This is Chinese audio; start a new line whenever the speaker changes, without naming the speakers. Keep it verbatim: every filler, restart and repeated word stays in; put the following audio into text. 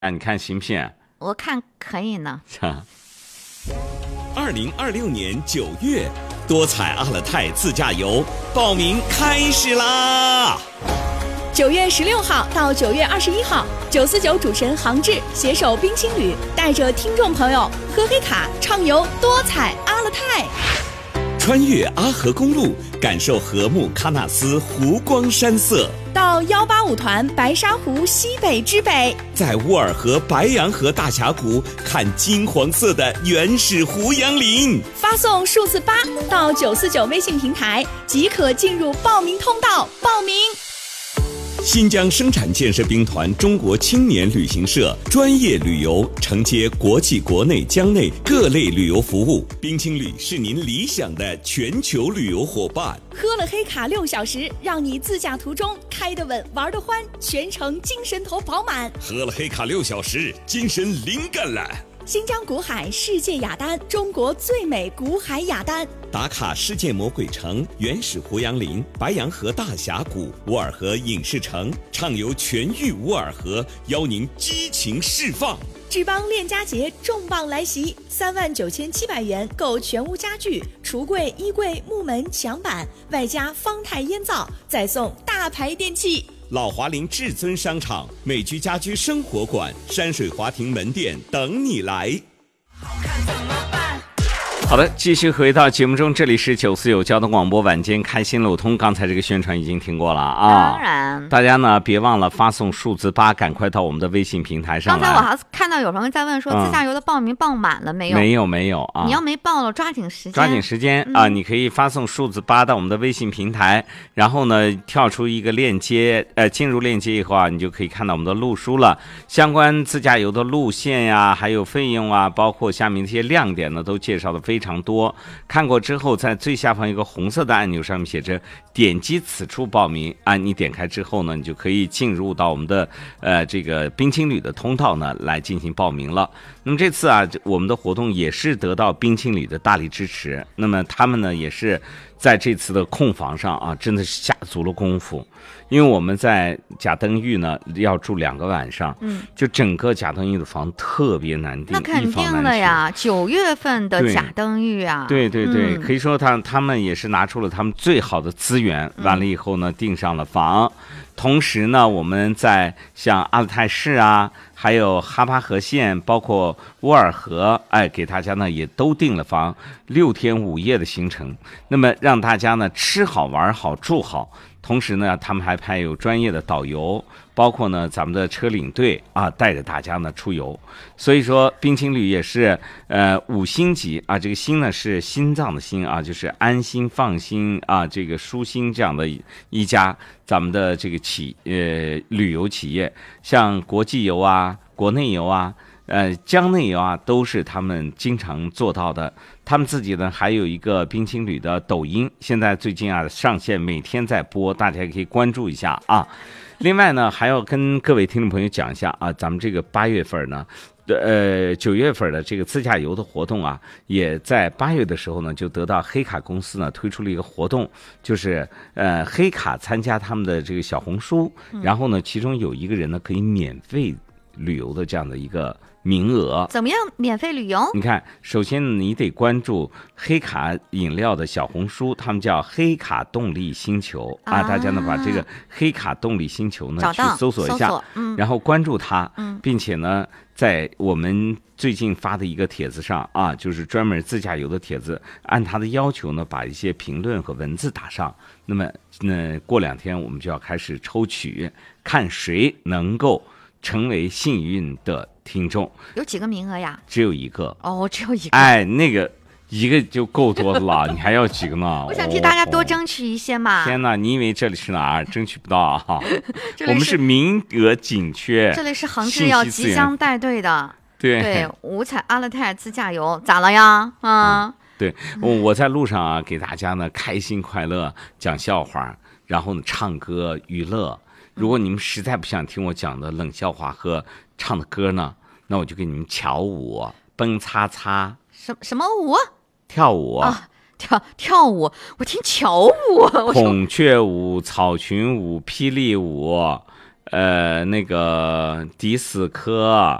啊，你看行不行？
我看可以呢。
二零二六年九月，多彩阿勒泰自驾游报名开始啦！
九月十六号到九月二十一号，九四九主持人杭志携手冰青旅，带着听众朋友喝黑卡畅游多彩阿勒泰，
穿越阿河公路，感受禾木喀纳斯湖光山色。
到幺八五团白沙湖西北之北，
在乌尔河白洋河大峡谷看金黄色的原始胡杨林。
发送数字八到九四九微信平台，即可进入报名通道报名。
新疆生产建设兵团中国青年旅行社专业旅游，承接国际国内疆内各类旅游服务。冰青旅是您理想的全球旅游伙伴。
喝了黑卡六小时，让你自驾途中开得稳玩得欢，全程精神头饱满。
喝了黑卡六小时，精神灵感了。
新疆古海世界雅丹，中国最美古海雅丹，
打卡世界魔鬼城、原始胡杨林、白洋河大峡谷、乌尔河影视城，畅游全域乌尔河，邀您激情释放。
志邦链家节重磅来袭，三万九千七百元购全屋家具、橱柜、衣柜、木门、墙板，外加方太烟皂，再送大牌电器。
老华林至尊商场、美居家居生活馆、山水华庭门店等你来。
好的，继续回到节目中，这里是九四九交通广播晚间开心路通。刚才这个宣传已经听过了啊，
当然，
大家呢别忘了发送数字八，赶快到我们的微信平台上来。
刚才我还看到有朋友在问说，自驾游的报名报满了没有？
嗯、没有没有啊！
你要没报了，抓紧时间，
抓紧时间、嗯、啊！你可以发送数字八到我们的微信平台，然后呢跳出一个链接，呃，进入链接以后啊，你就可以看到我们的路书了。相关自驾游的路线呀，还有费用啊，包括下面这些亮点呢，都介绍的非常多。看过之后，在最下方一个红色的按钮上面写着点击此处报名啊，你点开之后呢，你就可以进入到我们的呃这个冰青旅的通道呢来进行报名了。那么这次啊，我们的活动也是得到冰青旅的大力支持，那么他们呢也是在这次的控房上啊，真的是下足了功夫。因为我们在贾登峪呢要住两个晚上，嗯，就整个贾登峪的房特别难订，
那肯定的呀，九月份的贾登峪啊，
对对对、嗯，可以说他他们也是拿出了他们最好的资源，完了以后呢订上了房。同时呢，我们在像阿勒泰市啊，还有哈巴河县，包括乌尔河，哎，给大家呢也都订了房，六天五夜的行程。那么让大家呢吃好玩好住好，同时呢，他们还派有专业的导游，包括呢咱们的车领队啊，带着大家呢出游。所以说，冰青旅也是呃五星级啊，这个心呢是心脏的心啊，就是安心放心啊，这个舒心这样的一家咱们的这个企呃旅游企业，像国际游啊、国内游啊、呃疆内游啊，都是他们经常做到的。他们自己呢还有一个冰青旅的抖音，现在最近啊上线，每天在播，大家可以关注一下啊。另外呢，还要跟各位听众朋友讲一下啊，咱们这个八月份呢，呃九月份的这个自驾游的活动啊，也在八月的时候呢，就得到黑卡公司呢推出了一个活动，就是呃黑卡参加他们的这个小红书，然后呢，其中有一个人呢可以免费旅游的这样的一个名额。
怎么样免费旅游？
你看，首先你得关注黑卡饮料的小红书，他们叫黑卡动力星球 啊, 啊大家呢把这个黑卡动力星球呢去搜索一下，嗯、然后关注它、嗯，并且呢在我们最近发的一个帖子上啊，就是专门自驾游的帖子，按他的要求呢把一些评论和文字打上。那么那过两天我们就要开始抽取，看谁能够成为幸运的听众。
有几个名额呀？
只有一个。
哦，只有一个。
哎，那个一个就够多的了，你还要几个呢？
我想替大家多争取一些嘛。
哦、天哪，你以为这里是哪儿？争取不到啊！我们是名额紧缺。
这里是杭志要即将带队的。
对
对，五彩阿勒泰自驾游咋了呀？啊、嗯，
对，我在路上啊，给大家呢开心快乐讲笑话，然后呢唱歌娱乐。如果你们实在不想听我讲的冷笑话和唱的歌呢，那我就给你们跳舞，蹦擦擦。
什什么舞？
跳舞
啊，跳跳舞。我听巧舞。
孔雀舞、草裙舞、霹雳舞， 呃，那个迪斯科，